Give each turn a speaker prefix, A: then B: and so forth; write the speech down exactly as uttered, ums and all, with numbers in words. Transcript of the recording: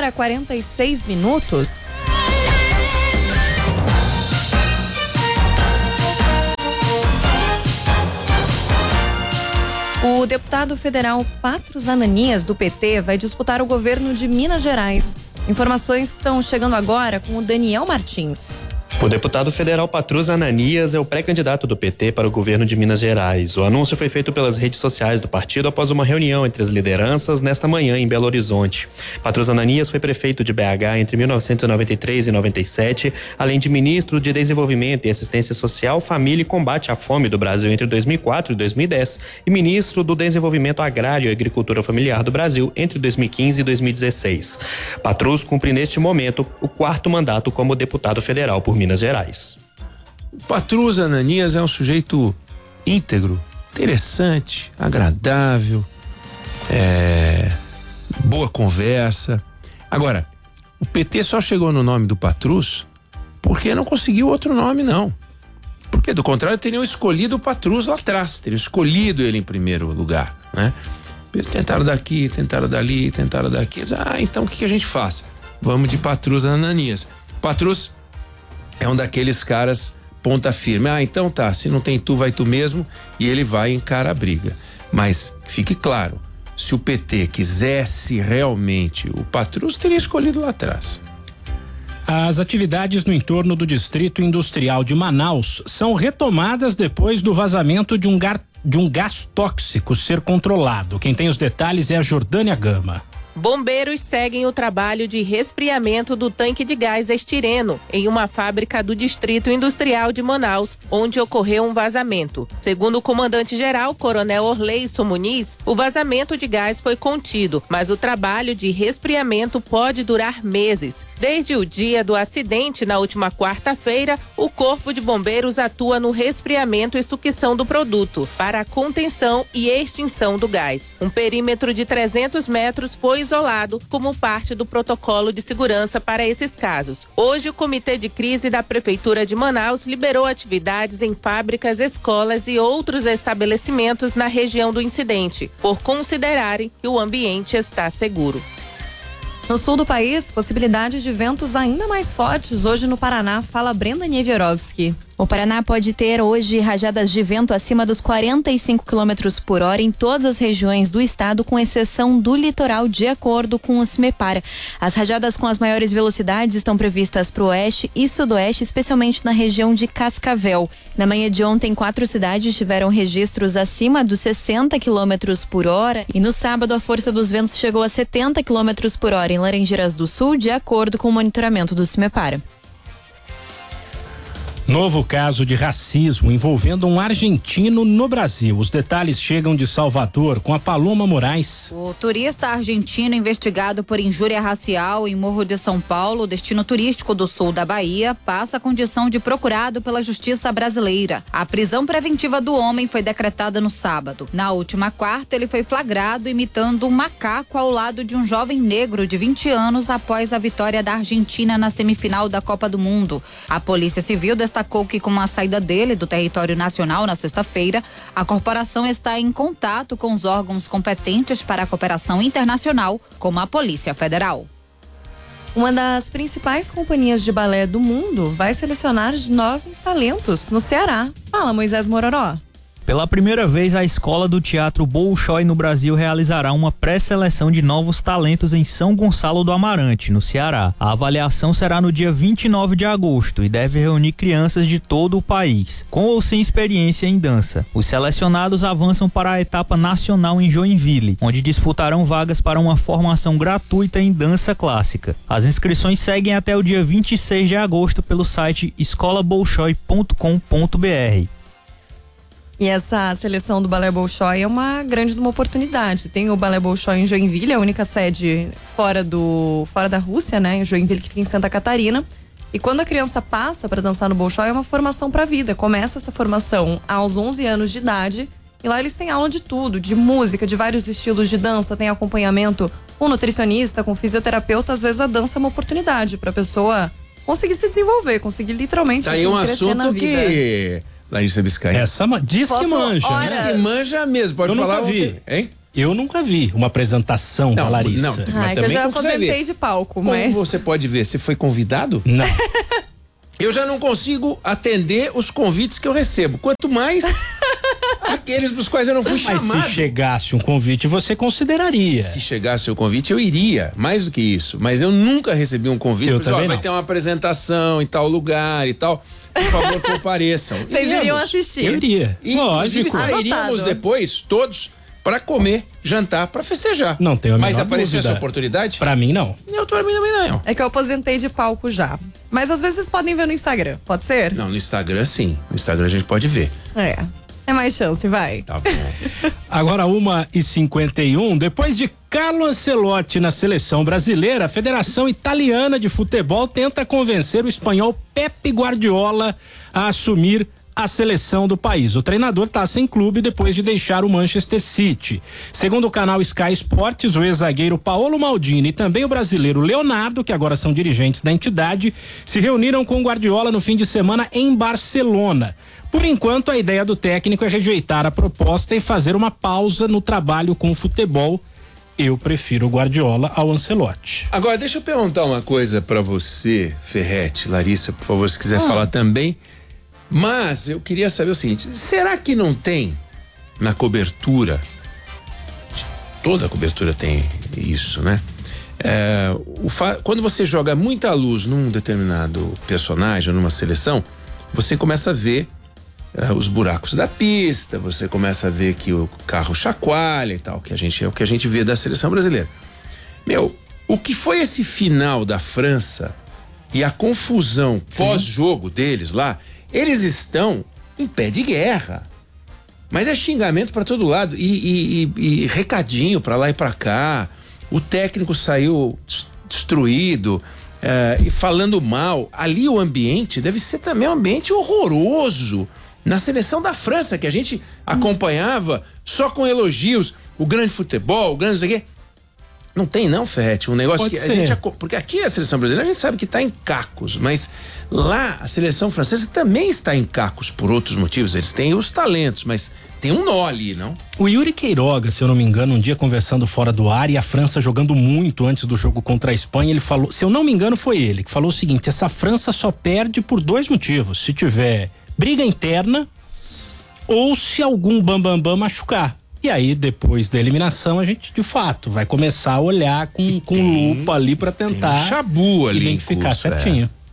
A: hora, quarenta e seis minutos. O deputado federal Patrus Ananias, do P T, vai disputar o governo de Minas Gerais. Informações estão chegando agora com o Daniel Martins.
B: O deputado federal Patrus Ananias é o pré-candidato do P T para o governo de Minas Gerais. O anúncio foi feito pelas redes sociais do partido após uma reunião entre as lideranças nesta manhã em Belo Horizonte. Patrus Ananias foi prefeito de B H entre mil novecentos e noventa e três e noventa e sete, além de ministro de Desenvolvimento e Assistência Social, Família e Combate à Fome do Brasil entre dois mil e quatro e dois mil e dez e ministro do Desenvolvimento Agrário e Agricultura Familiar do Brasil entre dois mil e quinze e dois mil e dezesseis. Patrus cumpre neste momento o quarto mandato como deputado federal por Minas Gerais.
C: O Patrus Ananias é um sujeito íntegro, interessante, agradável, é, boa conversa. Agora, o P T só chegou no nome do Patrus porque não conseguiu outro nome, não. Porque, do contrário, teriam escolhido o Patrus lá atrás, teriam escolhido ele em primeiro lugar, né? Tentaram daqui, tentaram dali, tentaram daqui. Ah, então o que, que a gente faz? Vamos de Patrus Ananias. Patrus é um daqueles caras ponta firme. Ah, então tá, se não tem tu, vai tu mesmo, e ele vai encarar a briga. Mas fique claro, se o P T quisesse realmente o Patrus, teria escolhido lá atrás.
D: As atividades no entorno do Distrito Industrial de Manaus são retomadas depois do vazamento de um, gar, de um gás tóxico ser controlado. Quem tem os detalhes é a Jordânia Gama.
E: Bombeiros seguem o trabalho de resfriamento do tanque de gás estireno em uma fábrica do Distrito Industrial de Manaus, onde ocorreu um vazamento. Segundo o comandante-geral, Coronel Orleison Muniz, o vazamento de gás foi contido, mas o trabalho de resfriamento pode durar meses. Desde o dia do acidente, na última quarta-feira, o Corpo de Bombeiros atua no resfriamento e sucção do produto para a contenção e extinção do gás. Um perímetro de trezentos metros foi isolado como parte do protocolo de segurança para esses casos. Hoje, o Comitê de Crise da Prefeitura de Manaus liberou atividades em fábricas, escolas e outros estabelecimentos na região do incidente, por considerarem que o ambiente está seguro.
A: No sul do país, possibilidade de ventos ainda mais fortes hoje no Paraná. Fala Brenda Niewiorowski.
F: O Paraná pode ter hoje rajadas de vento acima dos quarenta e cinco quilômetros por hora em todas as regiões do estado, com exceção do litoral, de acordo com o CIMEPAR. As rajadas com as maiores velocidades estão previstas para o oeste e sudoeste, especialmente na região de Cascavel. Na manhã de ontem, quatro cidades tiveram registros acima dos sessenta quilômetros por hora e no sábado a força dos ventos chegou a setenta quilômetros por hora em Laranjeiras do Sul, de acordo com o monitoramento do CIMEPAR.
D: Novo caso de racismo envolvendo um argentino no Brasil. Os detalhes chegam de Salvador com a Paloma Moraes.
G: O turista argentino investigado por injúria racial em Morro de São Paulo, destino turístico do sul da Bahia, passa a condição de procurado pela Justiça brasileira. A prisão preventiva do homem foi decretada no sábado. Na última quarta, ele foi flagrado imitando um macaco ao lado de um jovem negro de vinte anos após a vitória da Argentina na semifinal da Copa do Mundo. A Polícia Civil destacou que com a saída dele do território nacional na sexta-feira, a corporação está em contato com os órgãos competentes para a cooperação internacional, como a Polícia Federal.
A: Uma das principais companhias de balé do mundo vai selecionar novos talentos no Ceará. Fala, Moisés Mororó.
H: Pela primeira vez, a Escola do Teatro Bolshoi no Brasil realizará uma pré-seleção de novos talentos em São Gonçalo do Amarante, no Ceará. A avaliação será no dia vinte e nove de agosto e deve reunir crianças de todo o país, com ou sem experiência em dança. Os selecionados avançam para a etapa nacional em Joinville, onde disputarão vagas para uma formação gratuita em dança clássica. As inscrições seguem até o dia vinte e seis de agosto pelo site escola bolshoi ponto com ponto br.
A: E essa seleção do Balé Bolshoi é uma grande uma oportunidade. Tem o Balé Bolshoi em Joinville, a única sede fora, do, fora da Rússia, né? Em Joinville, que fica em Santa Catarina. E quando a criança passa para dançar no Bolshoi, é uma formação para a vida. Começa essa formação aos onze anos de idade. E lá eles têm aula de tudo, de música, de vários estilos de dança. Tem acompanhamento com nutricionista, com fisioterapeuta. Às vezes a dança é uma oportunidade para a pessoa conseguir se desenvolver, conseguir literalmente
C: tá aí um assunto que... Larissa Biscaia.
D: Essa diz que manja.
C: Diz que manja mesmo, pode
D: eu
C: falar.
D: Nunca vi.
C: Hein?
D: Eu nunca vi uma apresentação
C: Não,
D: da Larissa.
C: não,
A: Ah,
C: mas
A: que eu
C: também
A: já
C: como você
A: aposentei
C: vê?
A: de palco,
C: Como
A: mas.
C: você pode ver, você foi convidado?
D: Não.
C: Eu já não consigo atender os convites que eu recebo. Quanto mais aqueles dos quais eu não fui
D: Mas
C: chamado.
D: se chegasse um convite, você consideraria.
C: Se chegasse o convite, eu iria. Mais do que isso. Mas eu nunca recebi um convite.
D: Eu
C: Por exemplo,
D: também
C: ó, vai
D: não.
C: ter uma apresentação em tal lugar e tal. Por favor, compareçam.
A: Vocês iriam
C: Iríamos.
A: assistir.
D: Eu iria.
C: E, inclusive,
D: Lógico.
C: sairíamos
A: Anotado.
C: depois, todos, para comer, jantar, para festejar.
D: Não tenho a
C: Mas
D: menor
C: apareceu
D: dúvida.
C: essa oportunidade?
D: Pra mim, não.
C: Eu tô também não.
A: É que eu aposentei de palco já. Mas às vezes vocês podem ver no Instagram, pode ser?
C: Não, no Instagram sim. No Instagram a gente pode ver.
A: É. É mais chance, vai.
C: Tá bom.
D: Agora, uma e cinquenta e um, depois de Carlo Ancelotti na seleção brasileira, a Federação Italiana de Futebol tenta convencer o espanhol Pepe Guardiola a assumir a seleção do país. O treinador está sem clube depois de deixar o Manchester City. Segundo o canal Sky Sports, o ex-zagueiro Paolo Maldini e também o brasileiro Leonardo, que agora são dirigentes da entidade, se reuniram com Guardiola no fim de semana em Barcelona. Por enquanto, a ideia do técnico é rejeitar a proposta e fazer uma pausa no trabalho com o futebol. Eu prefiro o Guardiola ao Ancelotti.
C: Agora, deixa eu perguntar uma coisa pra você, Ferretti, Larissa, por favor, se quiser falar também. Mas eu queria saber o seguinte: será que não tem na cobertura? Toda cobertura tem isso, né? É, o fa... Quando você joga muita luz num determinado personagem, numa seleção, você começa a ver é, os buracos da pista, você começa a ver que o carro chacoalha e tal, que a gente, é o que a gente vê da seleção brasileira. Meu, o que foi esse final da França e a confusão pós-jogo deles lá? Eles estão em pé de guerra. Mas é xingamento para todo lado e, e, e, e recadinho para lá e para cá. O técnico saiu destruído é, e falando mal. Ali o ambiente deve ser também um ambiente horroroso. Na seleção da França, que a gente acompanhava só com elogios, o grande futebol, o grande não sei o quê. Não tem não, Ferretti, um negócio
D: Pode
C: que
D: ser.
C: a gente... Porque aqui a seleção brasileira a gente sabe que está em cacos, mas lá a seleção francesa também está em cacos por outros motivos. Eles têm os talentos, mas tem um nó ali, não?
D: O Yuri Queiroga, se eu não me engano, um dia conversando fora do ar e a França jogando muito antes do jogo contra a Espanha, ele falou, se eu não me engano foi ele, que falou o seguinte: essa França só perde por dois motivos, se tiver briga interna ou se algum bambambam bam, bam machucar. E aí, depois da eliminação, a gente, de fato, vai começar a olhar com, com lupa ali para tentar
C: Tem um chabu ali
D: identificar
C: em curso,
D: certinho.
C: É.